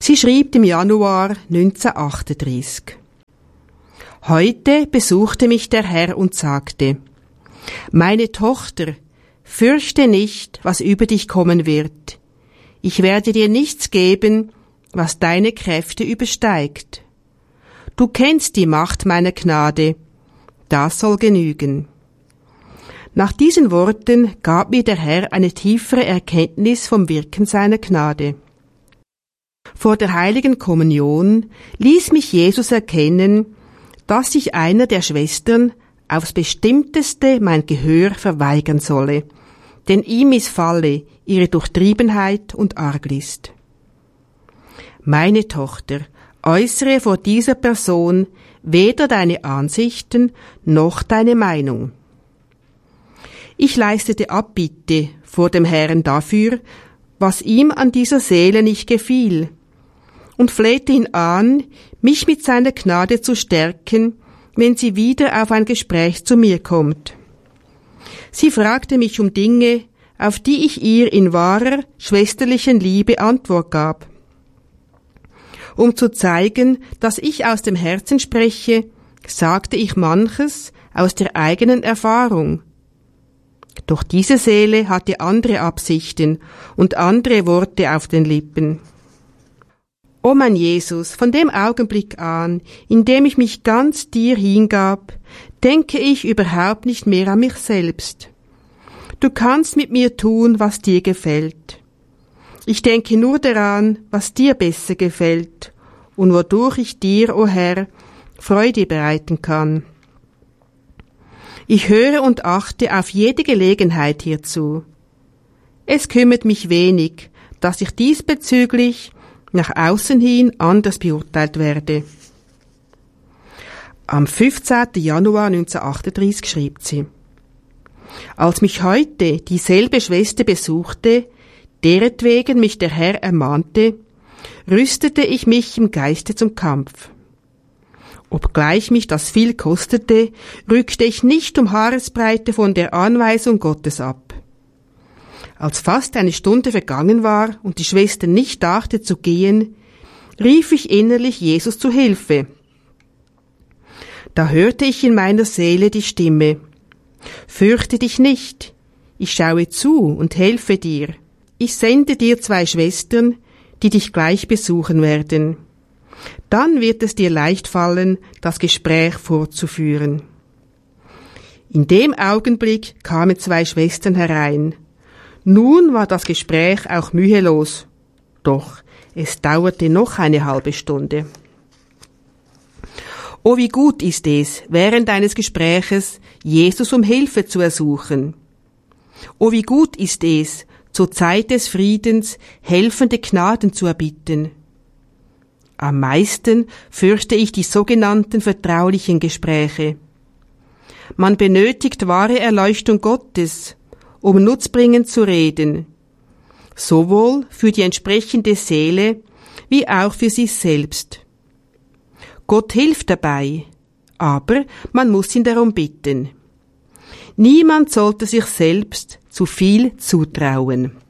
Sie schrieb im Januar 1938. Heute besuchte mich der Herr und sagte: Meine Tochter, fürchte nicht, was über dich kommen wird. Ich werde dir nichts geben, was deine Kräfte übersteigt. Du kennst die Macht meiner Gnade, das soll genügen. Nach diesen Worten gab mir der Herr eine tiefere Erkenntnis vom Wirken seiner Gnade. Vor der heiligen Kommunion ließ mich Jesus erkennen, dass ich einer der Schwestern aufs Bestimmteste mein Gehör verweigern solle, denn ihm missfalle ihre Durchtriebenheit und Arglist. Meine Tochter, äußere vor dieser Person weder deine Ansichten noch deine Meinung. Ich leistete Abbitte vor dem Herrn dafür, was ihm an dieser Seele nicht gefiel, und flehte ihn an, mich mit seiner Gnade zu stärken, wenn sie wieder auf ein Gespräch zu mir kommt. Sie fragte mich um Dinge, auf die ich ihr in wahrer, schwesterlichen Liebe Antwort gab. Um zu zeigen, dass ich aus dem Herzen spreche, sagte ich manches aus der eigenen Erfahrung. Doch diese Seele hatte andere Absichten und andere Worte auf den Lippen. O mein Jesus, von dem Augenblick an, in dem ich mich ganz dir hingab, denke ich überhaupt nicht mehr an mich selbst. Du kannst mit mir tun, was dir gefällt. Ich denke nur daran, was dir besser gefällt und wodurch ich dir, o Herr, Freude bereiten kann. Ich höre und achte auf jede Gelegenheit hierzu. Es kümmert mich wenig, dass ich diesbezüglich nach außen hin anders beurteilt werde. Am 15. Januar 1938 schrieb sie: Als mich heute dieselbe Schwester besuchte, deretwegen mich der Herr ermahnte, rüstete ich mich im Geiste zum Kampf. Obgleich mich das viel kostete, rückte ich nicht um Haaresbreite von der Anweisung Gottes ab. Als fast eine Stunde vergangen war und die Schwester nicht dachte zu gehen, rief ich innerlich Jesus zu Hilfe. Da hörte ich in meiner Seele die Stimme: Fürchte dich nicht, ich schaue zu und helfe dir. Ich sende dir 2 Schwestern, die dich gleich besuchen werden. Dann wird es dir leicht fallen, das Gespräch fortzuführen. In dem Augenblick kamen 2 Schwestern herein. Nun war das Gespräch auch mühelos, doch es dauerte noch eine halbe Stunde. Oh, wie gut ist es, während eines Gespräches Jesus um Hilfe zu ersuchen. Oh, wie gut ist es, zur Zeit des Friedens helfende Gnaden zu erbitten. Am meisten fürchte ich die sogenannten vertraulichen Gespräche. Man benötigt wahre Erleuchtung Gottes, um nutzbringend zu reden, sowohl für die entsprechende Seele wie auch für sich selbst. Gott hilft dabei, aber man muss ihn darum bitten. Niemand sollte sich selbst zu viel zutrauen.